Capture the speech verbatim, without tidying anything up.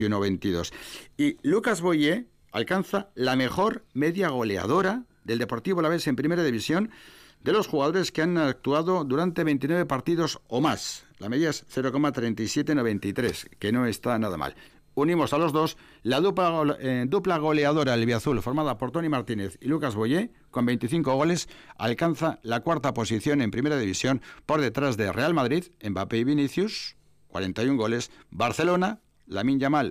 uno veintidós. Y Lucas Boyé alcanza la mejor media goleadora del Deportivo Alavés en Primera División de los jugadores que han actuado durante veintinueve partidos o más. La media es cero coma treinta y siete noventa y tres, que no está nada mal. Unimos a los dos, la dupla, eh, dupla goleadora albiazul formada por Toni Martínez y Lucas Boyé, con veinticinco goles, alcanza la cuarta posición en Primera División por detrás de Real Madrid, Mbappé y Vinicius, cuarenta y un goles, Barcelona, Lamine Yamal